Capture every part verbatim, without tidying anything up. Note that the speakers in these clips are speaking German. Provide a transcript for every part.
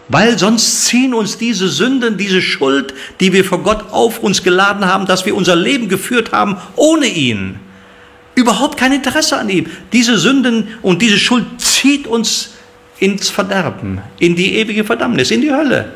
Weil sonst ziehen uns diese Sünden, diese Schuld, die wir vor Gott auf uns geladen haben, dass wir unser Leben geführt haben ohne ihn. Überhaupt kein Interesse an ihm. Diese Sünden und diese Schuld zieht uns ins Verderben, in die ewige Verdammnis, in die Hölle.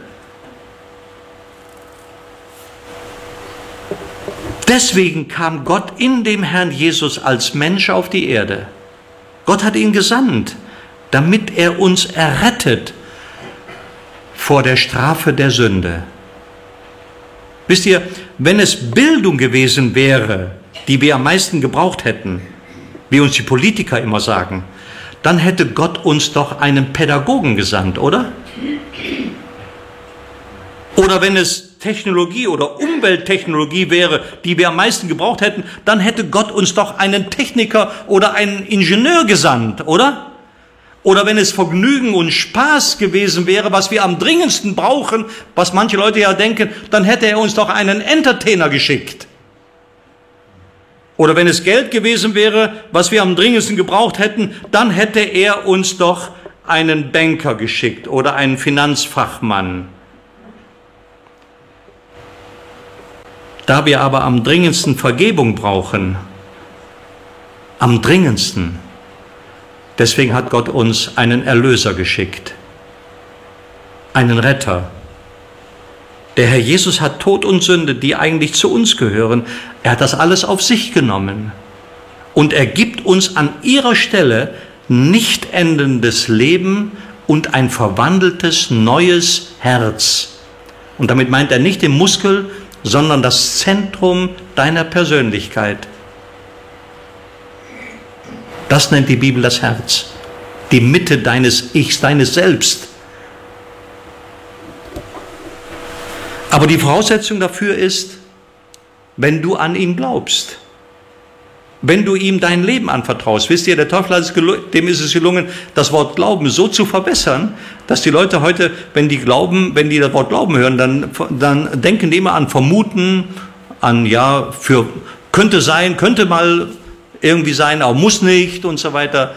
Deswegen kam Gott in dem Herrn Jesus als Mensch auf die Erde. Gott hat ihn gesandt, damit er uns errettet vor der Strafe der Sünde. Wisst ihr, wenn es Bildung gewesen wäre, die wir am meisten gebraucht hätten, wie uns die Politiker immer sagen, dann hätte Gott uns doch einen Pädagogen gesandt, oder? Oder wenn es Technologie oder Umwelttechnologie wäre, die wir am meisten gebraucht hätten, dann hätte Gott uns doch einen Techniker oder einen Ingenieur gesandt, oder? Oder wenn es Vergnügen und Spaß gewesen wäre, was wir am dringendsten brauchen, was manche Leute ja denken, dann hätte er uns doch einen Entertainer geschickt. Oder wenn es Geld gewesen wäre, was wir am dringendsten gebraucht hätten, dann hätte er uns doch einen Banker geschickt oder einen Finanzfachmann. Da wir aber am dringendsten Vergebung brauchen, am dringendsten, deswegen hat Gott uns einen Erlöser geschickt, einen Retter. Der Herr Jesus hat Tod und Sünde, die eigentlich zu uns gehören, er hat das alles auf sich genommen. Und er gibt uns an ihrer Stelle nicht endendes Leben und ein verwandeltes neues Herz. Und damit meint er nicht den Muskel, sondern das Zentrum deiner Persönlichkeit. Das nennt die Bibel das Herz, die Mitte deines Ichs, deines Selbst. Aber die Voraussetzung dafür ist, wenn du an ihn glaubst, wenn du ihm dein Leben anvertraust. Wisst ihr, der Teufel hat es dem ist es gelungen, das Wort Glauben so zu verbessern, dass die Leute heute, wenn die glauben, wenn die das Wort Glauben hören, dann, dann denken die immer an Vermuten, an ja, für könnte sein, könnte mal irgendwie sein, aber muss nicht und so weiter.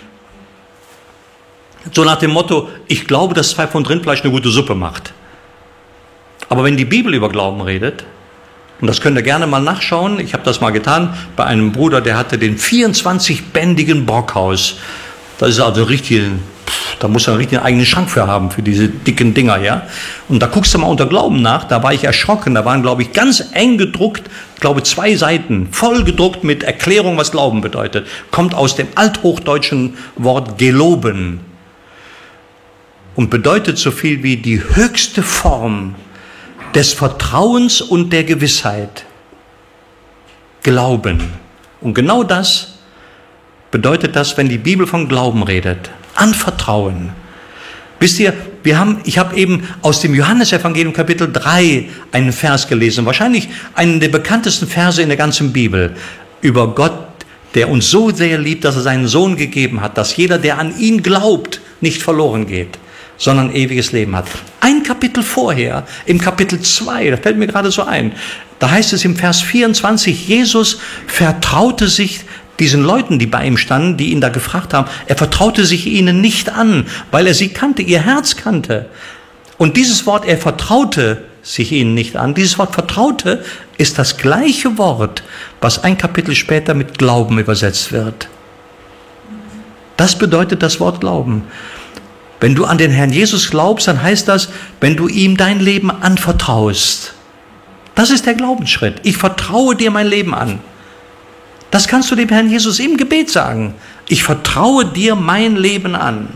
So nach dem Motto, ich glaube, dass zwei Pfund Rindfleisch eine gute Suppe macht. Aber wenn die Bibel über Glauben redet, und das könnt ihr gerne mal nachschauen, ich habe das mal getan, bei einem Bruder, der hatte den vierundzwanzigbändigen Brockhaus. Das ist also richtig, da muss er einen richtigen eigenen Schrank für haben, für diese dicken Dinger, ja. Und da guckst du mal unter Glauben nach, da war ich erschrocken, da waren, glaube ich, ganz eng gedruckt, glaube zwei Seiten, voll gedruckt mit Erklärung, was Glauben bedeutet. Kommt aus dem althochdeutschen Wort geloben und bedeutet so viel wie die höchste Form des Vertrauens und der Gewissheit. Glauben. Und genau das bedeutet das, wenn die Bibel von Glauben redet. Anvertrauen. Wisst ihr, wir haben, ich habe eben aus dem Johannesevangelium Kapitel drei einen Vers gelesen, wahrscheinlich einen der bekanntesten Verse in der ganzen Bibel, über Gott, der uns so sehr liebt, dass er seinen Sohn gegeben hat, dass jeder, der an ihn glaubt, nicht verloren geht, sondern ewiges Leben hat. Ein Kapitel vorher, im Kapitel zwei, das fällt mir gerade so ein, da heißt es im Vers vierundzwanzig, Jesus vertraute sich diesen Leuten, die bei ihm standen, die ihn da gefragt haben, er vertraute sich ihnen nicht an, weil er sie kannte, ihr Herz kannte. Und dieses Wort, er vertraute sich ihnen nicht an, dieses Wort vertraute ist das gleiche Wort, was ein Kapitel später mit Glauben übersetzt wird. Das bedeutet das Wort Glauben. Wenn du an den Herrn Jesus glaubst, dann heißt das, wenn du ihm dein Leben anvertraust. Das ist der Glaubensschritt. Ich vertraue dir mein Leben an. Das kannst du dem Herrn Jesus im Gebet sagen. Ich vertraue dir mein Leben an.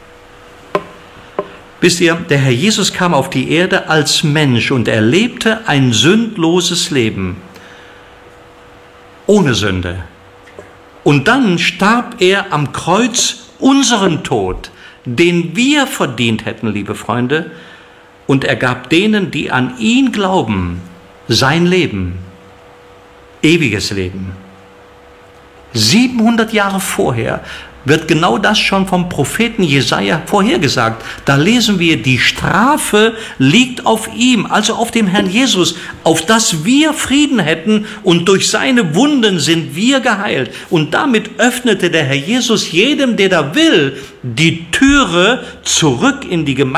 Wisst ihr, der Herr Jesus kam auf die Erde als Mensch und er lebte ein sündloses Leben. Ohne Sünde. Und dann starb er am Kreuz unseren Tod, den wir verdient hätten, liebe Freunde, und er gab denen, die an ihn glauben, sein Leben, ewiges Leben. siebenhundert Jahre vorher wird genau das schon vom Propheten Jesaja vorhergesagt. Da lesen wir, die Strafe liegt auf ihm, also auf dem Herrn Jesus, auf das wir Frieden hätten und durch seine Wunden sind wir geheilt. Und damit öffnete der Herr Jesus jedem, der da will, die Türe zurück in die Gemeinschaft